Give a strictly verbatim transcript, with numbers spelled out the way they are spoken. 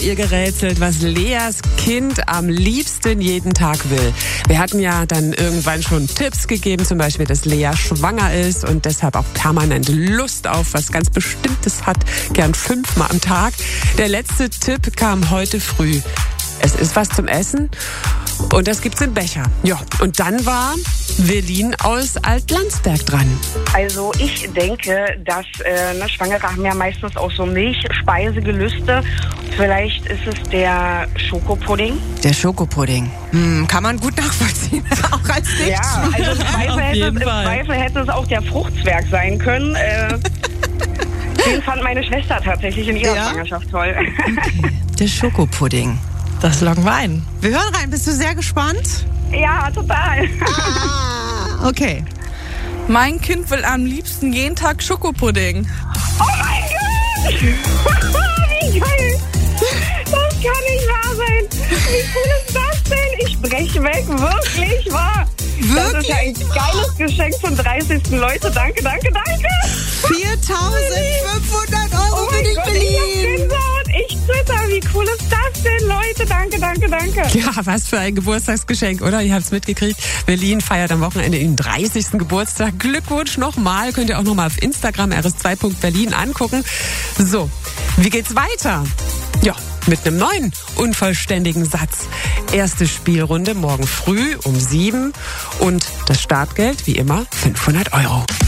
ihr gerätselt, was Leas Kind am liebsten jeden Tag will. Wir hatten ja dann irgendwann schon Tipps gegeben, zum Beispiel, dass Lea schwanger ist und deshalb auch permanent Lust auf was ganz Bestimmtes hat, gern fünfmal am Tag. Der letzte Tipp kam heute früh. Es ist was zum Essen und das gibt's im Becher. Ja, und dann war Verlin aus Altlandsberg dran. Also ich denke, dass äh, ne, Schwangere haben ja meistens auch so Milchspeisegelüste. Vielleicht ist es der Schokopudding. Der Schokopudding. Hm, kann man gut nachvollziehen. Auch als Nicht. Ja, also im Zweifel, hätte es, im Zweifel hätte es auch der Fruchtzwerg sein können. Äh, den fand meine Schwester tatsächlich in ihrer Ja? Schwangerschaft toll. Okay. Der Schokopudding. Das loggen wir ein. Wir hören rein. Bist du sehr gespannt? Ja, total. Ah, okay. Mein Kind will am liebsten jeden Tag Schokopudding. Oh mein Gott! Wie geil! Das kann nicht wahr sein! Wie cool ist das denn? Ich brech weg, wirklich wahr! Das ist ja ein geiles Geschenk zum dreißigsten Leute, danke, danke, danke! viertausendfünfhundert Euro Oh für mein dich, Gott, ich hab Berlin. Gänsehaut, ich zitter, wie cool ist das denn, Leute? Danke, danke, danke! Ja, was für ein Geburtstagsgeschenk, oder? Ihr habt es mitgekriegt. Berlin feiert am Wochenende ihren dreißigsten Geburtstag. Glückwunsch nochmal. Könnt ihr auch nochmal auf Instagram r s zwei punkt berlin angucken. So, wie geht's weiter? Ja, mit einem neuen unvollständigen Satz. Erste Spielrunde morgen früh um sieben und das Startgeld wie immer fünfhundert Euro.